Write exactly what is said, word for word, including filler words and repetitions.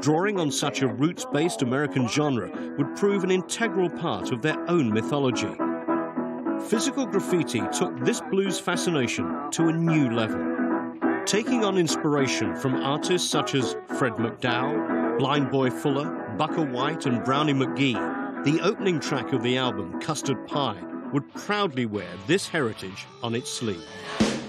Drawing on such a roots-based American genre would prove an integral part of their own mythology. Physical graffiti took this blues fascination to a new level. Taking on inspiration from artists such as Fred McDowell, Blind Boy Fuller, Bukka White and Brownie McGhee, the opening track of the album, Custard Pie, would proudly wear this heritage on its sleeve.